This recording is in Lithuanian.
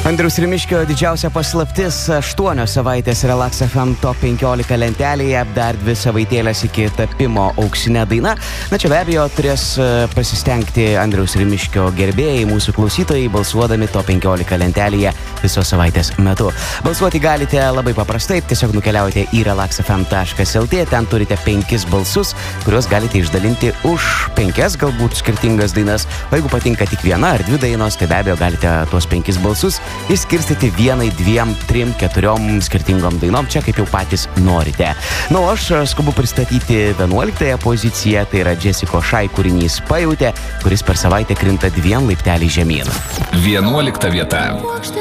Andriaus Rimiškio didžiausia paslaptis 8 savaitės Relax FM Top 15 lentelėje, dar 2 savaitėlės iki tapimo auksinė daina. Na čia be abejo turės pasistengti Andriaus Rimiškio gerbėjai, mūsų klausytojai, balsuodami Top 15 lentelėje visos savaitės metu. Balsuoti galite labai paprastai, tiesiog nukeliaujate į relaxfm.lt, ten turite 5 balsus, kuriuos galite išdalinti už 5 galbūt skirtingas dainas. O jeigu patinka tik 1 ar 2 dainos, tai be abejo galite tuos 5 balsus išskirstyti 1, 2, 3, 4 skirtingom dainom, čia kaip jau patys norite. Na, aš skubu pristatyti 11 poziciją, tai yra Jessica Shy kūrinys Pajautė, kuris per savaitę krinta 2 laipteliais žemyn. 11 vieta.